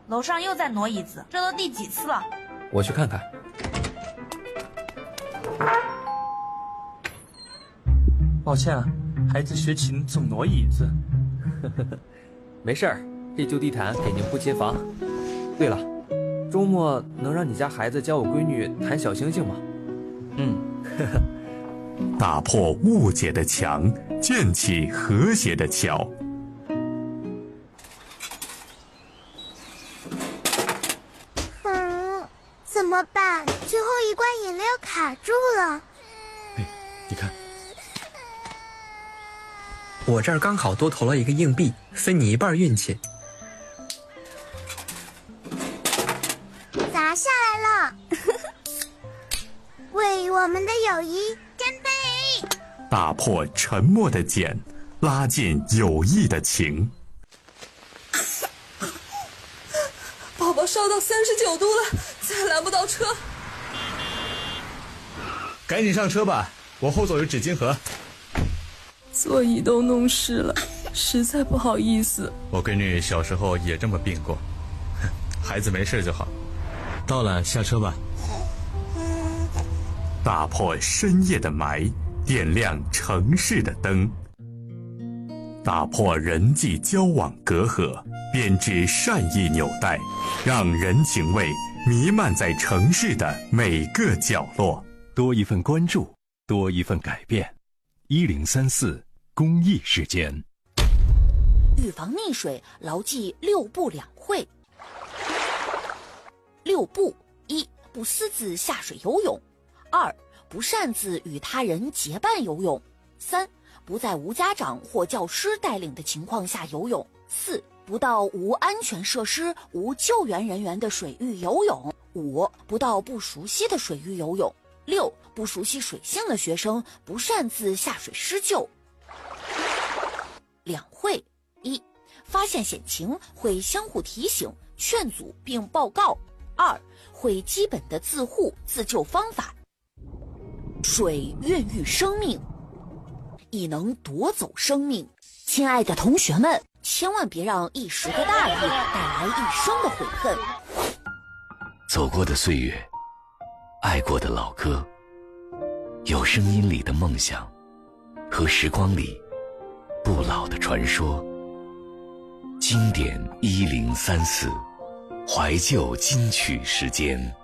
楼上又在挪椅子，这都第几次了？ 我去看看。 抱歉啊，孩子学琴总挪椅子。 没事儿，这旧地毯给您铺街坊。对了，周末能让你家孩子教我闺女弹小星星吗？ 打破误解的墙，建起和谐的桥。 怎么办？最后一罐饮料卡住了。 你看， 我这儿刚好多投了一个硬币，分你一半运气。 砸下来了！为我们的友谊干杯！ 打破沉默的茧，拉近友谊的情。 宝宝烧到39度了，再拦不到车。 赶紧上车吧，我后座有纸巾盒。 座椅都弄湿了，实在不好意思。 我闺女小时候也这么病过，孩子没事就好。到了，下车吧。 打破深夜的霾，点亮城市的灯。打破人际交往隔阂，编织善意纽带，让人情味弥漫在城市的每个角落。 多一份关注，多一份改变。1034公益时间。 预防溺水，牢记6不2会。6不：1. 不私自下水游泳；2. 不擅自与他人结伴游泳；3. 不在无家长或教师带领的情况下游泳；4. 不到无安全设施、无救援人员的水域游泳；5. 不到不熟悉的水域游泳；6. 不熟悉水性的学生不擅自下水施救。2会：1. 发现险情会相互提醒、劝阻并报告；2. 会基本的自护自救方法。水孕育生命，亦能夺走生命。亲爱的同学们，千万别让一时的大意带来一生的悔恨。 走过的岁月，爱过的老歌，有声音里的梦想，和时光里不老的传说。经典1034，怀旧金曲时间。